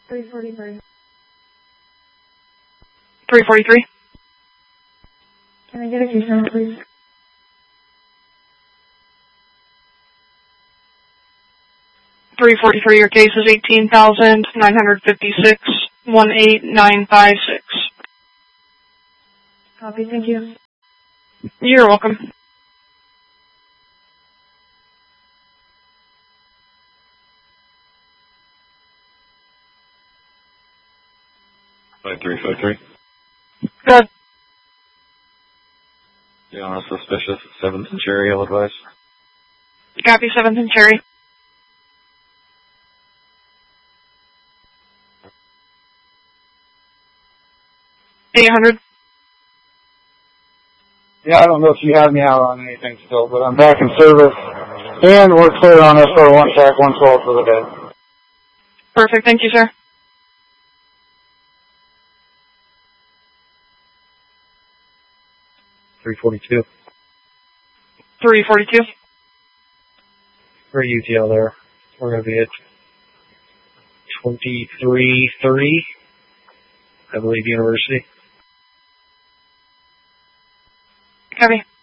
343. 343. Can I get a case number, please? Your case is 18,956,18956. Copy, thank you. You're welcome. Five three. Good. Yeah, on a suspicious 7th and Cherry, I'll advise. Copy, 7th and Cherry. 800. Yeah, I don't know if you have me out on anything still, but I'm back in service, and we're clear on SR 1 track 112 for the day. Perfect, thank you, sir. .342. 342. For UTL there. We're going to be at 2330, I believe, University. Copy.